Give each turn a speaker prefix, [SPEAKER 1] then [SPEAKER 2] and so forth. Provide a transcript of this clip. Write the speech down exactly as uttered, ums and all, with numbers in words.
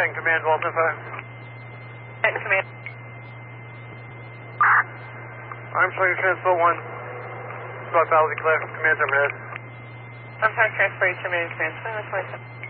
[SPEAKER 1] Titan Command, Walton five.
[SPEAKER 2] Titan Command.
[SPEAKER 1] Armstrong Transport one. South Valley clear. Command terminated.
[SPEAKER 2] I'm sorry, transfer you to main command. That's my